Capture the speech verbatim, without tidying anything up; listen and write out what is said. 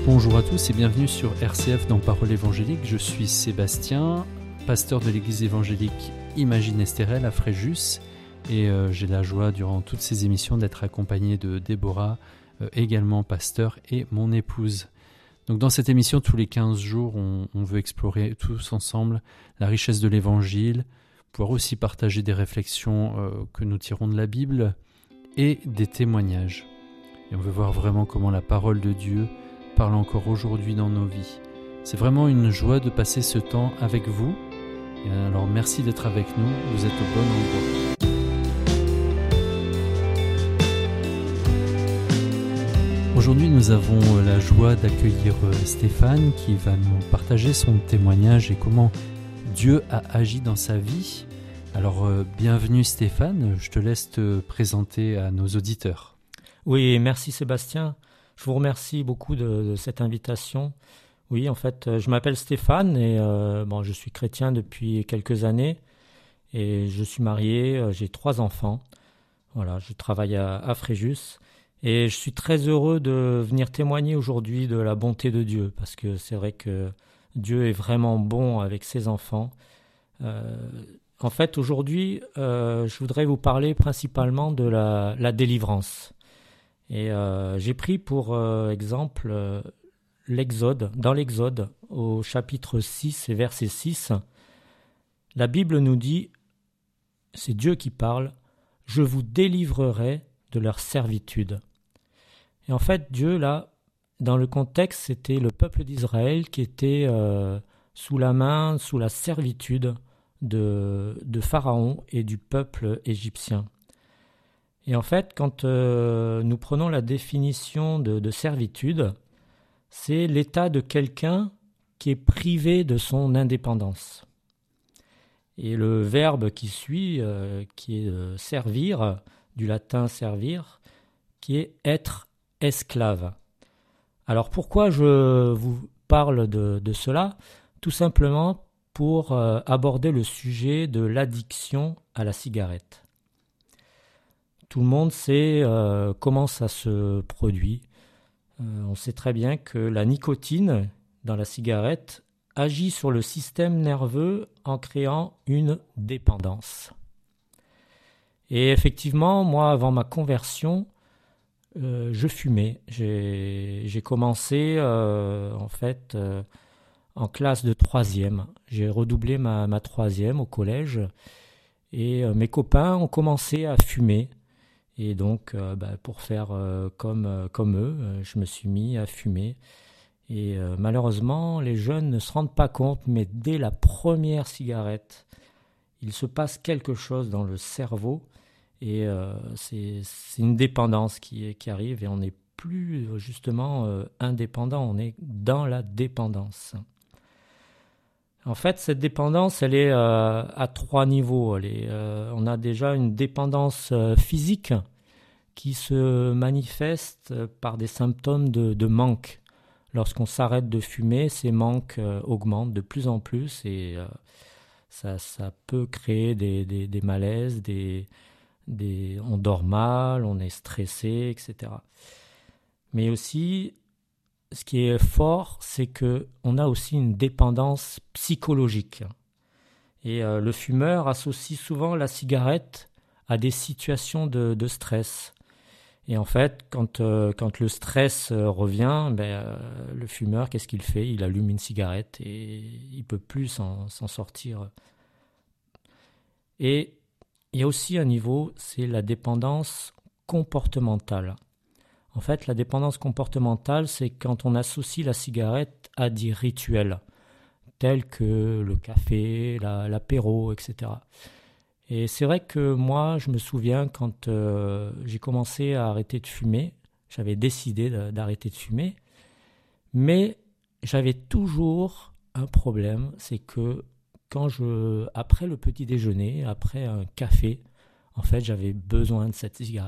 Bonjour à tous et bienvenue sur R C F dans Parole évangélique. Je suis Sébastien, pasteur de l'église évangélique Imagine Estérel à Fréjus, et euh, j'ai la joie durant toutes ces émissions d'être accompagné de Déborah, euh, également pasteur, et mon épouse. Donc dans cette émission, tous les quinze jours, on, on veut explorer tous ensemble la richesse de l'évangile, pouvoir aussi partager des réflexions euh, que nous tirons de la Bible et des témoignages. Et on veut voir vraiment comment la parole de Dieu parle encore aujourd'hui dans nos vies. C'est vraiment une joie de passer ce temps avec vous. Et alors merci d'être avec nous, vous êtes au bon endroit. Aujourd'hui, nous avons la joie d'accueillir Stéphane qui va nous partager son témoignage et comment Dieu a agi dans sa vie. Alors bienvenue Stéphane, je te laisse te présenter à nos auditeurs. Oui, merci Sébastien. Je vous remercie beaucoup de, de cette invitation. Oui, en fait, je m'appelle Stéphane et euh, bon, je suis chrétien depuis quelques années et je suis marié, j'ai trois enfants. Voilà, je travaille à, à Fréjus et je suis très heureux de venir témoigner aujourd'hui de la bonté de Dieu parce que c'est vrai que Dieu est vraiment bon avec ses enfants. Euh, en fait, aujourd'hui, euh, je voudrais vous parler principalement de la, la délivrance. Et euh, j'ai pris pour euh, exemple euh, l'Exode, dans l'Exode, au chapitre six et verset six, la Bible nous dit, c'est Dieu qui parle, « Je vous délivrerai de leur servitude ». Et en fait, Dieu, là, dans le contexte, c'était le peuple d'Israël qui était euh, sous la main, sous la servitude de, de Pharaon et du peuple égyptien. Et en fait, quand euh, nous prenons la définition de, de servitude, c'est l'état de quelqu'un qui est privé de son indépendance. Et le verbe qui suit, euh, qui est euh, servir, du latin servir, qui est être esclave. Alors pourquoi je vous parle de, de cela ? Tout simplement pour euh, aborder le sujet de l'addiction à la cigarette. Tout le monde sait euh, comment ça se produit. Euh, on sait très bien que la nicotine dans la cigarette agit sur le système nerveux en créant une dépendance. Et effectivement, moi, avant ma conversion, euh, je fumais. J'ai, j'ai commencé euh, en fait euh, en classe de troisième. J'ai redoublé ma, ma troisième au collège et euh, mes copains ont commencé à fumer. Et donc, euh, bah, pour faire euh, comme, euh, comme eux, euh, je me suis mis à fumer. Et euh, malheureusement, les jeunes ne se rendent pas compte, mais dès la première cigarette, il se passe quelque chose dans le cerveau. Et euh, c'est, c'est une dépendance qui, qui arrive et on n'est plus justement euh, indépendant, on est dans la dépendance. En fait, cette dépendance, elle est euh, à trois niveaux. Elle est, euh, on a déjà une dépendance euh, physique qui se manifeste par des symptômes de, de manque. Lorsqu'on s'arrête de fumer, ces manques euh, augmentent de plus en plus et euh, ça, ça peut créer des, des, des malaises, des, des, on dort mal, on est stressé, et cetera. Mais aussi, ce qui est fort, c'est qu'on a aussi une dépendance psychologique. Et euh, le fumeur associe souvent la cigarette à des situations de, de stress. Et en fait, quand, euh, quand le stress euh, revient, ben, euh, le fumeur, qu'est-ce qu'il fait ? Il allume une cigarette et il ne peut plus s'en, s'en sortir. Et il y a aussi un niveau, c'est la dépendance comportementale. En fait, la dépendance comportementale, c'est quand on associe la cigarette à des rituels, tels que le café, la, l'apéro, et cetera. Et c'est vrai que moi, je me souviens quand euh, j'ai commencé à arrêter de fumer, j'avais décidé de, d'arrêter de fumer, mais j'avais toujours un problème, c'est que quand je, après le petit déjeuner, après un café, en fait, j'avais besoin de cette cigarette.